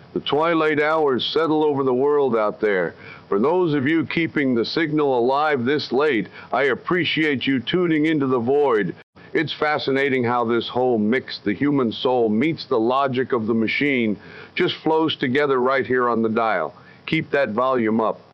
The twilight hours settle over the world out there. For those of you keeping the signal alive this late, I appreciate you tuning into the void. It's fascinating how this whole mix, the human soul meets the logic of the machine, just flows together right here on the dial. Keep that volume up.